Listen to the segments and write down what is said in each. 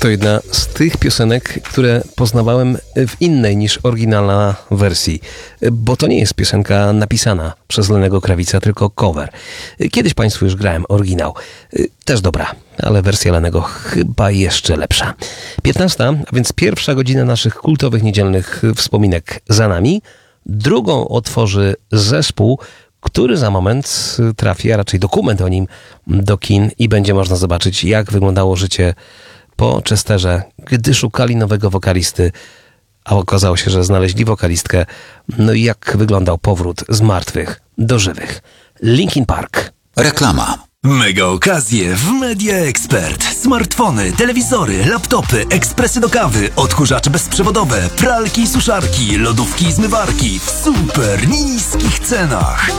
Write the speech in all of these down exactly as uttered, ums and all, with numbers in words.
To jedna z tych piosenek, które poznawałem w innej niż oryginalna wersji, bo to nie jest piosenka napisana przez Lennego Krawica, tylko cover. Kiedyś Państwu już grałem oryginał. Też dobra, ale wersja Lennego chyba jeszcze lepsza. piętnasta, a więc pierwsza godzina naszych kultowych niedzielnych wspominek za nami. Drugą otworzy zespół, który za moment trafi, a raczej dokument o nim, do kin i będzie można zobaczyć, jak wyglądało życie po Chesterze, gdy szukali nowego wokalisty, a okazało się, że znaleźli wokalistkę. No i jak wyglądał powrót z martwych do żywych. Linkin Park. Reklama. Mega okazje w Media Expert. Smartfony, telewizory, laptopy, ekspresy do kawy, odkurzacze bezprzewodowe, pralki i suszarki, lodówki i zmywarki w super niskich cenach.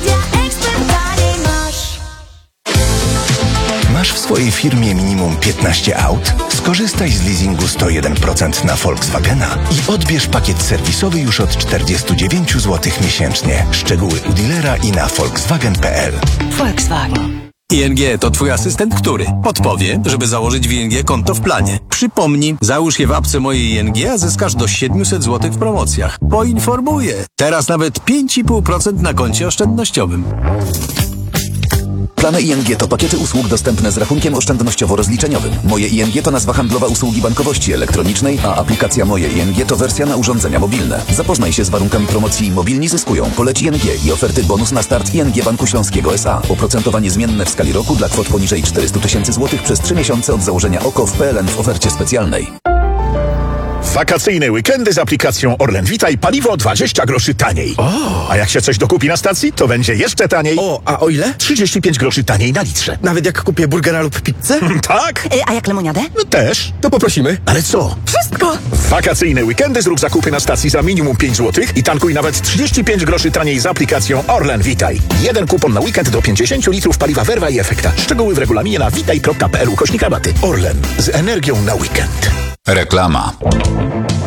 Masz w swojej firmie minimum piętnaście aut? Skorzystaj z leasingu sto jeden procent na Volkswagena i odbierz pakiet serwisowy już od czterdzieści dziewięć złotych miesięcznie. Szczegóły u dealera i na volkswagen kropka p l. Volkswagen. I N G to twój asystent, który podpowie, żeby założyć w I N G konto w planie. Przypomnij, załóż je w apce mojej I N G, a zyskasz do siedemset złotych w promocjach. Poinformuję. Teraz nawet pięć i pół procent na koncie oszczędnościowym. Plany I N G to pakiety usług dostępne z rachunkiem oszczędnościowo-rozliczeniowym. Moje I N G to nazwa handlowa usługi bankowości elektronicznej, a aplikacja Moje I N G to wersja na urządzenia mobilne. Zapoznaj się z warunkami promocji Mobilni zyskują. Poleć I N G i oferty bonus na start I N G Banku Śląskiego S A. Oprocentowanie zmienne w skali roku dla kwot poniżej czterysta tysięcy złotych przez trzy miesiące od założenia O K O w P L N w ofercie specjalnej. Wakacyjne weekendy z aplikacją Orlen Witaj, paliwo dwadzieścia groszy taniej. O. A jak się coś dokupi na stacji, to będzie jeszcze taniej. O, a o ile? trzydzieści pięć groszy taniej na litrze. Nawet jak kupię burgera lub pizzę? Tak? A jak lemoniadę? No też. To poprosimy. Ale co? Wszystko! W wakacyjne weekendy zrób zakupy na stacji za minimum pięć złotych i tankuj nawet trzydzieści pięć groszy taniej z aplikacją Orlen Witaj. Jeden kupon na weekend do pięćdziesiąt litrów paliwa Verva i Efekta. Szczegóły w regulaminie na witaj kropka p l ukośnik rabaty. Orlen. Z energią na weekend. Reklama.